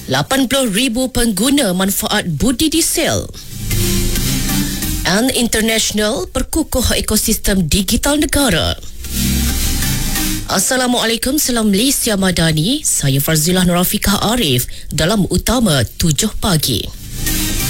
80,000 pengguna manfaat budi diesel. And International perkukuh ekosistem digital negara. Assalamualaikum, salam Malaysia Madani. Saya Farzilah Nurafiqah Arif dalam Utama 7 Pagi.